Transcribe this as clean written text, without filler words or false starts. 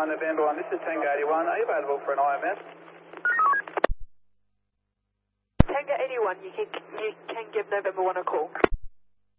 November 1, this is Tango 81. Are you available for an IMS? Tango 81, you can give November 1 a call.